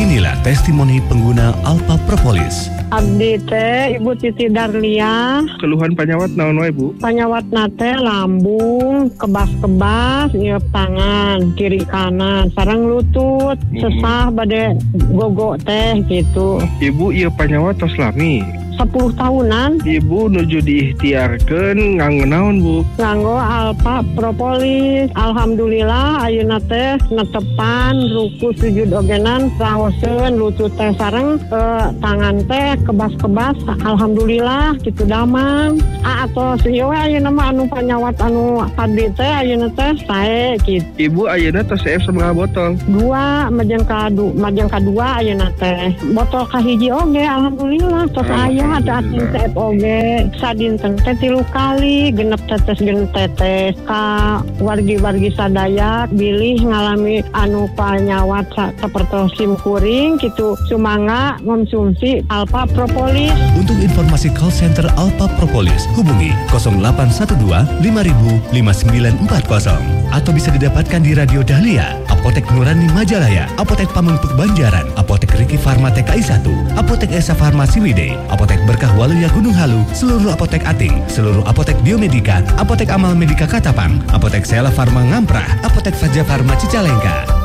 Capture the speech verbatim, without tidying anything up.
Inilah testimoni pengguna Alpha Propolis. Abdi teh Ibu Titi Darlia. Keluhan panyawat naon wae Bu? Panyawat nate lambung, kebas-kebas, nyeup tangan kiri kanan, sareng lutut, Hmm. sesah bade gogo teh gitu. Ibu ieu panyawat tos lami. sepuluh tahunan Ibu nuju diikhtiarkeun nganggo naon Bu? nganggo Alpha Propolis. Alhamdulillah ayeuna teh netepan ruku sujud ogenan raoseun lutut teh sareng eh, tangan teh kebas-kebas. Alhamdulillah kitu damang. Ah atos ieu we ayeuna mah anu panyawat anu abdi teh ayeuna teh sae kitu. Ibu ayeuna tos seef sabaraha botol? Dua majeng kadu majeng kadua ayeuna teh. Botol kahiji oge alhamdulillah tos aya ada ating teh oge. Sadinten teh tilu kali genep tetes genep tetes ka wargi-wargi sadaya bilih ngalami anu panyawat sapertos sim kuring kitu sumangga konsumsi Alpha Propolis. Untuk informasi call center Alpha Propolis, hubungi nol delapan satu dua lima ribu lima sembilan empat nol atau bisa didapatkan di Radio Dahlia, Apotek Nurani Majalaya, Apotek Pamengpeuk Banjaran, Apotek Riki Farma T K I satu, Apotek Esa Farmasi Wide, Apotek Berkah Waluya Gunung Halu, seluruh apotek Ating, seluruh apotek Biomedika, Apotek Amal Medika Katapang, Apotek Sela Farma Ngamprah, Apotek Faja Farma Cicalengka.